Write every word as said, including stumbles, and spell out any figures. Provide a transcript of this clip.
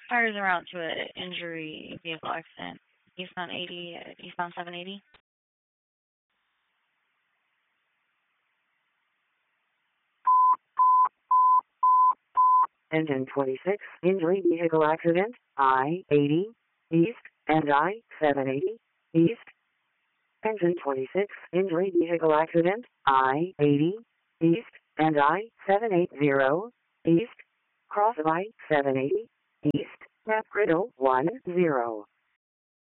Fires are out to an injury vehicle accident. Eastbound eighty, uh, eastbound seven eighty. Engine twenty-six, injury vehicle accident, I eighty, east, and I seven eighty, east. Engine twenty-six, injury vehicle accident, I eighty, east, and I seven eighty, east. Cross I seven eighty, east, Map Griddle one zero.